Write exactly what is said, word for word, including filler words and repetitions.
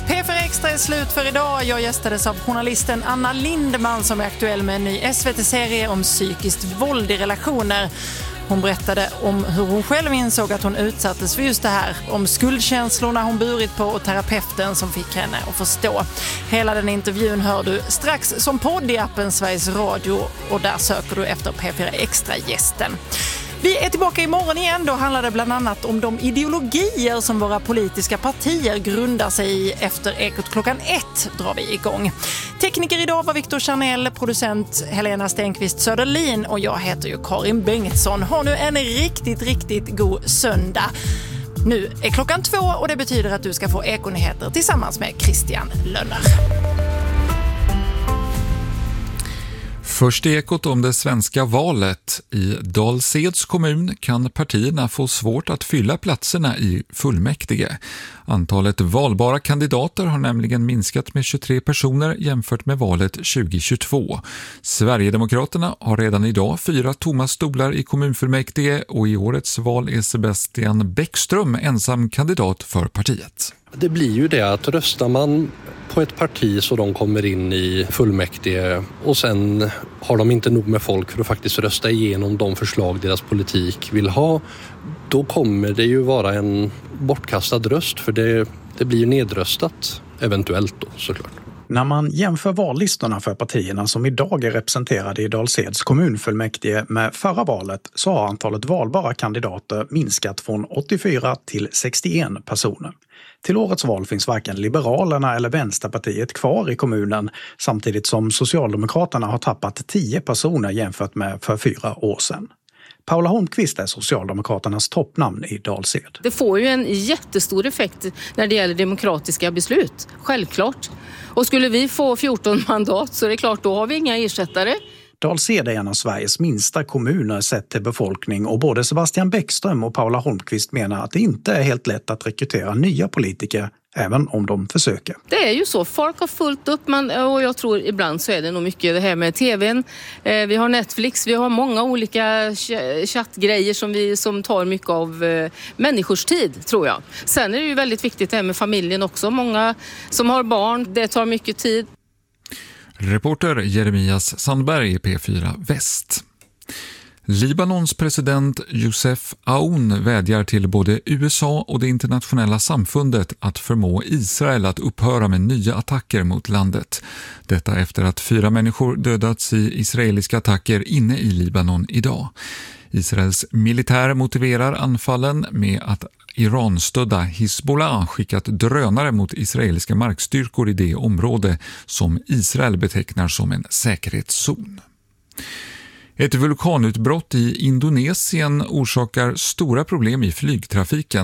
P fyra Extra är slut för idag. Jag gästades av journalisten Anna Lindman som är aktuell med en ny S V T-serie om psykiskt våld i relationer. Hon berättade om hur hon själv insåg att hon utsattes för just det här. Om skuldkänslorna hon burit på och terapeuten som fick henne att förstå. Hela den intervjun hör du strax som podd i appen Sveriges Radio. Och där söker du efter P fyra Extra-gästen. Vi är tillbaka imorgon igen. Då handlar det bland annat om de ideologier som våra politiska partier grundar sig i. Efter Ekot klockan ett drar vi igång. Tekniker idag var Viktor Chanel, producent Helena Stenqvist Söderlin och jag heter ju Karin Bengtsson. Ha nu en riktigt, riktigt god söndag. Nu är klockan två och det betyder att du ska få Ekonyheter tillsammans med Christian Lönner. Först Ekot om det svenska valet. I Dals-Eds kommun kan partierna få svårt att fylla platserna i fullmäktige. Antalet valbara kandidater har nämligen minskat med tjugotre personer jämfört med valet tjugohundratjugotvå. Sverigedemokraterna har redan idag fyra tomma stolar i kommunfullmäktige och i årets val är Sebastian Bäckström ensam kandidat för partiet. Det blir ju det att röstar man på ett parti så de kommer in i fullmäktige och sen har de inte nog med folk för att faktiskt rösta igenom de förslag deras politik vill ha, då kommer det ju vara en bortkastad röst för det, det blir ju nedröstat eventuellt då såklart. När man jämför vallistorna för partierna som idag är representerade i Dals-Eds kommunfullmäktige med förra valet så har antalet valbara kandidater minskat från åttiofyra till sextioen personer. Till årets val finns varken Liberalerna eller Vänsterpartiet kvar i kommunen samtidigt som Socialdemokraterna har tappat tio personer jämfört med för fyra år sedan. Paula Holmqvist är Socialdemokraternas toppnamn i Dals-Ed. Det får ju en jättestor effekt när det gäller demokratiska beslut, självklart. Och skulle vi få fjorton mandat så är det klart, då har vi inga ersättare. Dals-Ed är en av Sveriges minsta kommuner sett till befolkning och både Sebastian Bäckström och Paula Holmqvist menar att det inte är helt lätt att rekrytera nya politiker även om de försöker. Det är ju så, folk har fullt upp man, och jag tror ibland så är det nog mycket det här med tvn. Eh, vi har Netflix, vi har många olika chattgrejer som, vi, som tar mycket av eh, människors tid tror jag. Sen är det ju väldigt viktigt det här med familjen också. Många som har barn, det tar mycket tid. Reporter Jeremias Sandberg, P fyra Väst. Libanons president Youssef Aoun vädjar till både U S A och det internationella samfundet att förmå Israel att upphöra med nya attacker mot landet. Detta efter att fyra människor dödats i israeliska attacker inne i Libanon idag. Israels militär motiverar anfallen med att Iran-stödda Hezbollah skickat drönare mot israeliska markstyrkor i det område som Israel betecknar som en säkerhetszon. Ett vulkanutbrott i Indonesien orsakar stora problem i flygtrafiken.